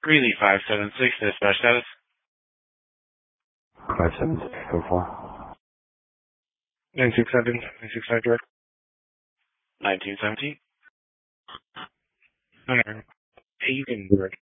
Greeley 576, dispatch status. 57604. 967, 965 direct. 1917. Alright. Hey, you can direct.